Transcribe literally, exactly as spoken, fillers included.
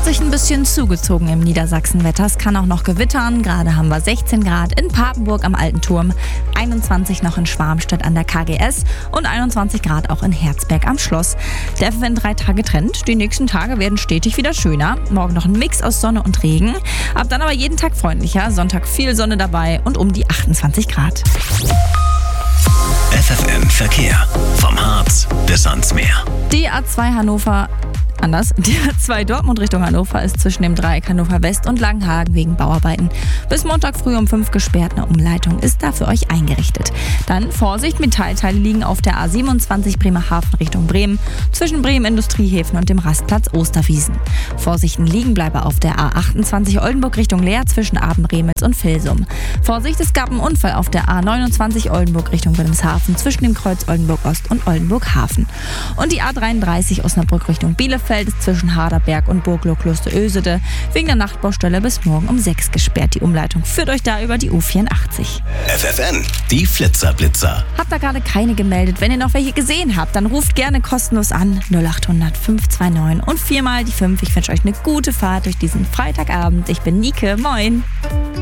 hat sich ein bisschen zugezogen im Niedersachsenwetter. Es kann auch noch gewittern. Gerade haben wir sechzehn Grad in Papenburg am Alten Turm, einundzwanzig noch in Schwarmstedt an der K G S und einundzwanzig Grad auch in Herzberg am Schloss. Der F F N drei Tage Trend. Die nächsten Tage werden stetig wieder schöner. Morgen noch ein Mix aus Sonne und Regen. Ab dann aber jeden Tag freundlicher. Sonntag viel Sonne dabei und um die achtundzwanzig Grad. F F N Verkehr. Vom Harz bis ans Meer. Die A zwei Hannover... Anders. Die A zwei Dortmund Richtung Hannover ist zwischen dem Dreieck Hannover West und Langenhagen wegen Bauarbeiten bis Montag früh um fünf gesperrt. Eine Umleitung ist da für euch eingerichtet. Dann Vorsicht, Metallteile liegen auf der A siebenundzwanzig Bremerhaven Richtung Bremen zwischen Bremen Industriehäfen und dem Rastplatz Osterwiesen. Vorsicht, ein Liegenbleiber auf der A achtundzwanzig Oldenburg Richtung Leer zwischen Abenbremels und Vilsum. Vorsicht, es gab einen Unfall auf der A neunundzwanzig Oldenburg Richtung Wilhelmshaven zwischen dem Kreuz Oldenburg Ost und Oldenburg Hafen. Und die A dreiunddreißig Osnabrück Richtung Bielefeld ist zwischen Haderberg und Burglow-Kloster-Ösede wegen der Nachtbaustelle bis morgen um sechs gesperrt. Die Umleitung führt euch da über die U vierundachtzig. F F N, die Flitzer-Blitzer. Habt da gerade keine gemeldet? Wenn ihr noch welche gesehen habt, dann ruft gerne kostenlos an null acht hundert fünf zwei neun und viermal die fünf. Ich wünsche euch eine gute Fahrt durch diesen Freitagabend. Ich bin Nike. Moin.